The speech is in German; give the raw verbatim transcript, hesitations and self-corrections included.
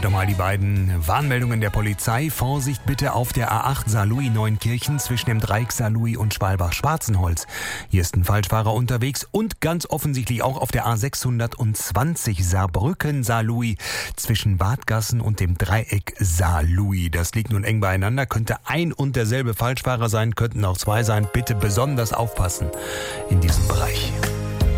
nochmal die beiden Warnmeldungen der Polizei. Vorsicht bitte auf der A acht Saarlouis-Neunkirchen zwischen dem Dreieck Saarlouis und Schwalbach-Schwarzenholz. Hier ist ein Falschfahrer unterwegs und ganz offensichtlich auch auf der A sechshundertzwanzig Saarbrücken-Saarlouis zwischen Wadgassen und dem Dreieck Saarlouis. Das liegt nun eng beieinander, könnte ein und derselbe Falschfahrer sein, könnten auch zwei sein. Bitte besonders aufpassen in diesem Bereich.